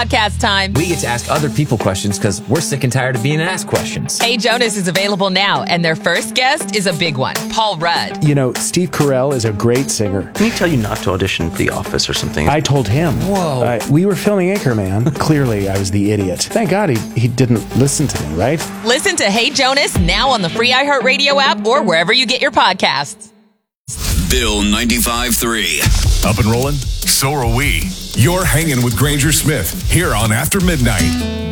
Podcast time. We get to ask other people questions because we're sick and tired of being asked questions. Hey Jonas is available now, and their first guest is a big one, Paul Rudd. You know, Steve Carell is a great singer. Can he tell you not to audition for The Office or something? I told him. Whoa. We were filming Anchorman. Clearly, I was the idiot. Thank God he didn't listen to me, right? Listen to Hey Jonas now on the free iHeartRadio app or wherever you get your podcasts. Bill 95.3. Up and rolling? So are we. You're hanging with Granger Smith here on After Midnight.